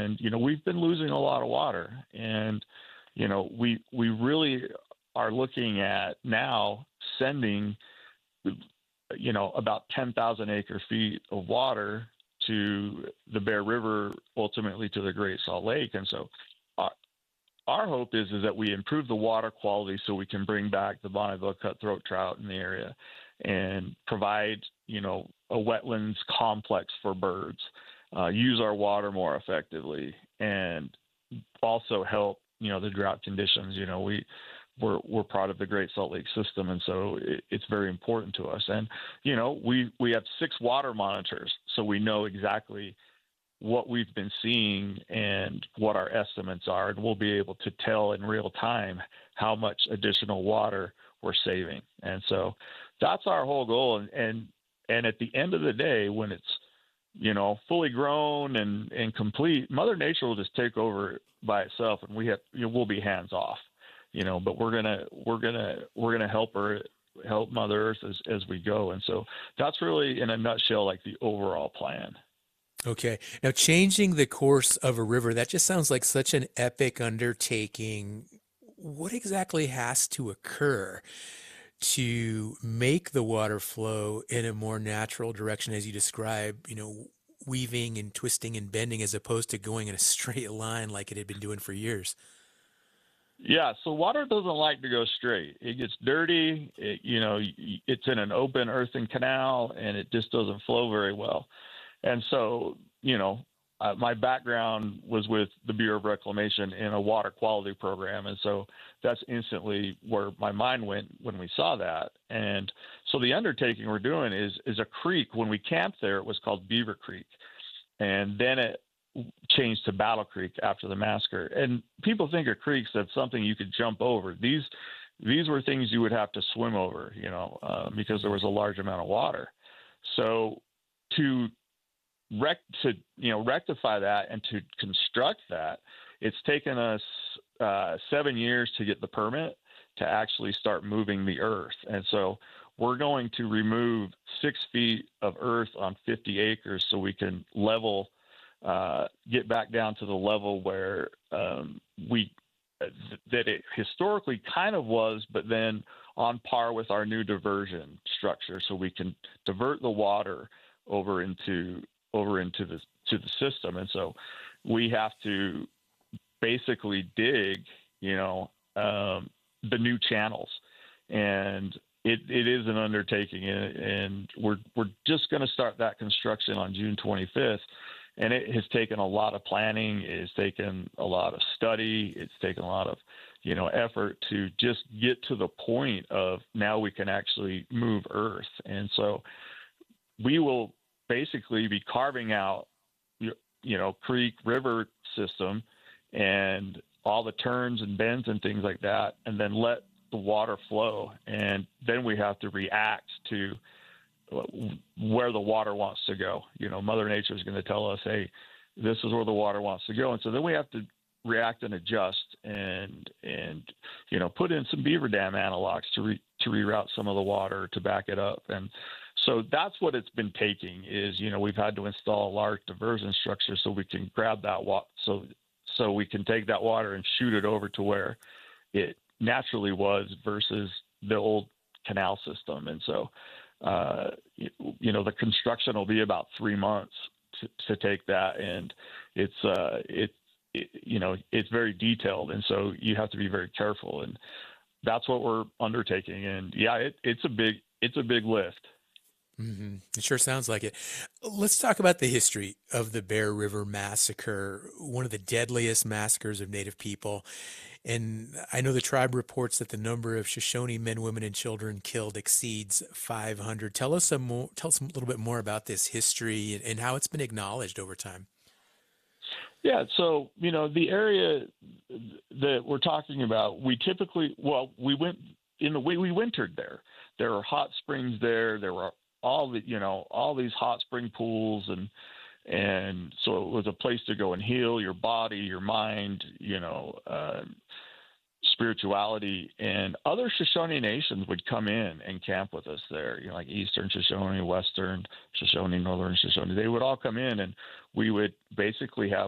And, we've been losing a lot of water. And, we really are looking at now sending, about 10,000 acre feet of water to the Bear River, ultimately to the Great Salt Lake. And so our hope is that we improve the water quality so we can bring back the Bonneville cutthroat trout in the area and provide, a wetlands complex for birds, use our water more effectively, and also help, the drought conditions. We're part of the Great Salt Lake system, and so it's very important to us. And, we have 6 water monitors, so we know exactly what we've been seeing and what our estimates are, and we'll be able to tell in real time how much additional water we're saving. And so that's our whole goal. And at the end of the day, when it's, fully grown and complete, Mother Nature will just take over by itself, and we'll be hands off. But we're gonna help Mother Earth as we go. And so that's really, in a nutshell, like the overall plan. Okay. Now, changing the course of a river, that just sounds like such an epic undertaking. What exactly has to occur to make the water flow in a more natural direction, as you describe, weaving and twisting and bending as opposed to going in a straight line like it had been doing for years? Yeah, so water doesn't like to go straight. It gets dirty. It's in an open earthen canal, and it just doesn't flow very well. And so, my background was with the Bureau of Reclamation in a water quality program. And so that's instantly where my mind went when we saw that. And so the undertaking we're doing is a creek. When we camped there, it was called Beaver Creek. And then it changed to Battle Creek after the massacre. And people think of creeks as something you could jump over. These were things you would have to swim over, because there was a large amount of water. So to rectify that and to construct that, it's taken us 7 years to get the permit to actually start moving the earth. And so we're going to remove 6 feet of earth on 50 acres so we can get back down to the level where that it historically kind of was, but then on par with our new diversion structure, so we can divert the water over into the system. And so we have to basically dig, the new channels, and it is an undertaking, and we're just going to start that construction on June 25th. And it has taken a lot of planning. It has taken a lot of study. It's taken a lot of, effort to just get to the point of now we can actually move earth. And so we will basically be carving out, creek, river system and all the turns and bends and things like that, and then let the water flow. And then we have to react to where the water wants to go. Mother Nature is going to tell us, hey, this is where the water wants to go. And so then we have to react and adjust and put in some beaver dam analogs to reroute some of the water to back it up. And so that's what it's been taking is, we've had to install a large diversion structure so we can grab that water, so we can take that water and shoot it over to where it naturally was versus the old canal system. And so, the construction will be about 3 months to take that. And it's very detailed. And so you have to be very careful, and that's what we're undertaking. And yeah, it's a big lift. Mm-hmm. It sure sounds like it. Let's talk about the history of the Bear River Massacre, one of the deadliest massacres of Native people. And I know the tribe reports that the number of Shoshone men, women, and children killed exceeds 500. Tell us a little bit more about this history and how it's been acknowledged over time. Yeah, so the area that we're talking about, we wintered there. There were hot springs there. There were all these hot spring pools, and so it was a place to go and heal your body, your mind, spirituality. And other Shoshone nations would come in and camp with us there, like Eastern Shoshone, Western Shoshone, Northern Shoshone. They would all come in, and we would basically have